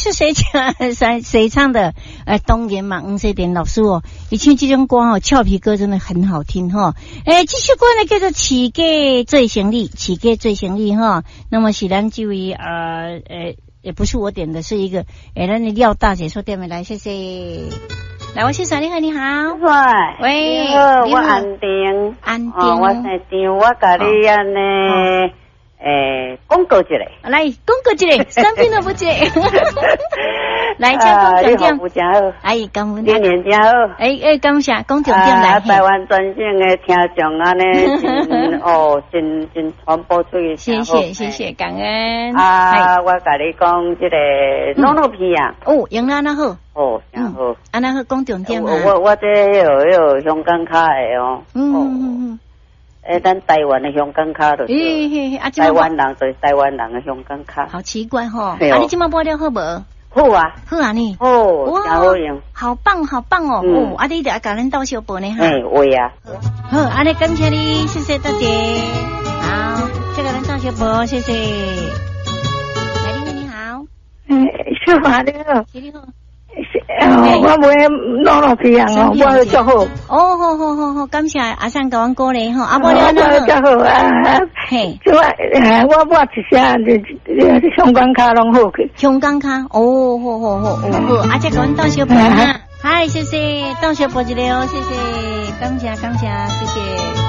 是谁唱的？当然嘛，黄世典老师哦，以前这种歌哦，俏皮歌真的很好听哈。这首歌呢叫做《起家最行李》，起家最行李哈。那么是咱这位也不是我点的，是一个咱的廖大姐说点的来，谢谢。来，我先生你好，你好。喂， 你好，我安定，我姓张，我甲你安尼。广告一下， 来广告一下，三品都不接。来，讲重点。 你好， 感恩。 年年真好。 感谢，讲重点来。 台湾全省的听众安尼，真传播出去。 谢谢，感恩。 我甲你讲这个糯糯皮啊。 用安那好。 真好。 安那好，讲重点啊。 我这有香港卡的哦。咱台湾的香港卡就是，台湾人就是台湾人的香港卡。 好奇怪哈！你今麦播了好无？ 好啊， 你。 真好用。 好棒哦！你得甲咱到小报呢哈。 会啊。 好，你感谢你，谢谢大姐。好，这个人到小报，谢谢。来，你好。 小华你好。 你好。 我买糯糯皮啊，我做好。 好，感谢阿三甲阮鼓励吼，阿无了那做好啊。嘿，我一下香港卡拢好去。 香港卡，好，阿姐甲阮到小报哈，嗨，谢谢，到小报一个哦，谢谢，感谢，谢谢。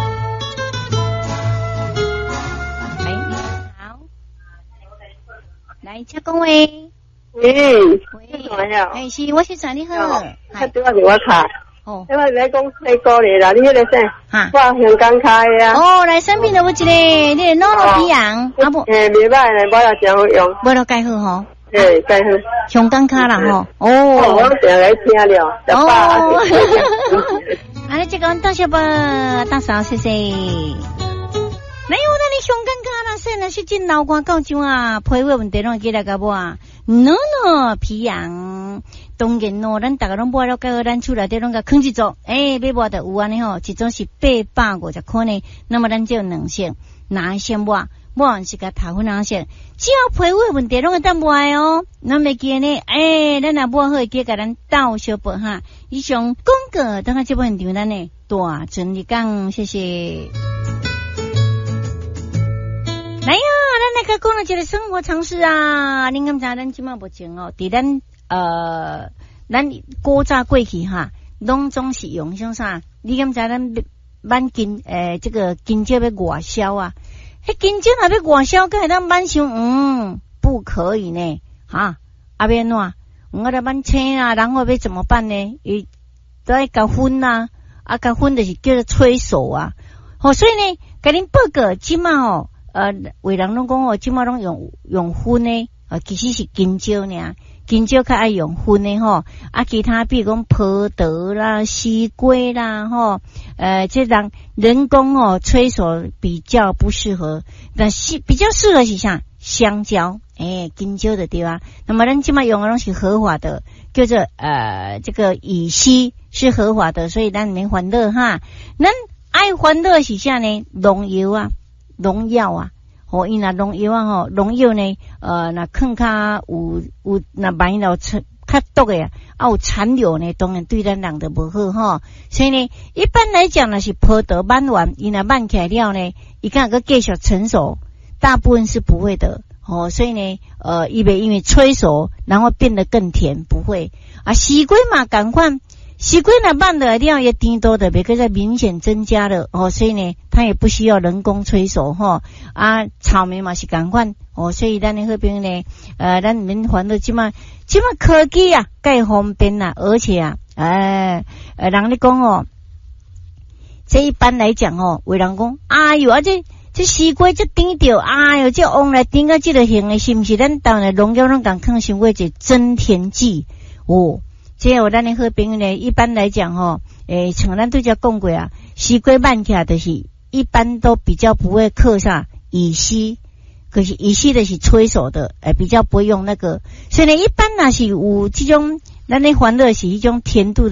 哎，你好，来，请讲喂。 怎么样？ 是，我是找你好。 他对我电话卡。因为你讲美国的啦，你迄个啥？我香港卡的啊。 来产品都有一个，你的糯糯皮羊， 袂歹嘞，我也真好用。 无就介好吼。 介好。 香港卡啦吼。 我常来听了。 你这个大小宝大嫂，谢谢。没有那你香港卡啦，现在是真老瓜够种啊，批货问题拢记来个无啊？糯糯皮羊，当然咯，咱大家拢买了，到咱厝内底拢甲放一组，买买的有安尼吼，一种是850块呢。那么咱就两色，哪一先买是甲头粉哪色，只要批货问题拢会当买哦。咱袂记呢，咱若买好会记甲咱到小报哈。以上广告等下这部现场咱呢大整理讲，谢谢。来呀，咱来个讲了一个生活常识啊！恁敢知咱即马目前哦，伫咱古早过去哈，拢总是用像啥？你敢知咱挽金这个金蕉要外销啊？迄金蕉若要外销，该咱挽上不可以呢哈？要怎？我来挽青啊，然后要怎么办呢？伊都要甲粉啊，甲粉就是叫做催熟啊。所以呢，甲恁报告即马为人拢讲即马拢用粉呢，其实是金蕉呢，金蕉较爱用粉呢吼，其他比如讲葡萄啦、西瓜啦这人工催熟比较不适合，但是比较适合是啥？香蕉，金蕉的对吧？那么咱即马用的拢是合法的，叫做这个乙烯是合法的，所以咱免烦恼哈。咱爱烦恼是啥呢？农药啊。农药啊，因若农药啊农药呢，若放较有若万一有较毒的有残留呢，当然对咱人就无好吼。所以呢，一般来讲呢是葡萄挽完，伊若挽起来了呢，伊敢个继续成熟，大部分是不会的所以呢，因为催熟，然后变得更甜，不会西瓜嘛，赶快。西瓜呢拌的料也甜多的，别个在明显增加了所以呢，它也不需要人工催熟草莓嘛是赶快所以咱的好朋友呢，咱免烦恼即马科技啊，介方便啦，而且人咧讲这一般来讲有人讲，这西瓜这甜着，这往来甜到这个形的，是不是咱当然农药拢讲放伤过这增甜剂这有咱的好朋友呢，一般来讲像咱对家讲过啊，西瓜挽起来就是一般都比较不会刻上乙烯，可是乙烯的是催熟的，比较不会用那个，所以呢，一般若是有这种咱的烦恼是一种甜度的。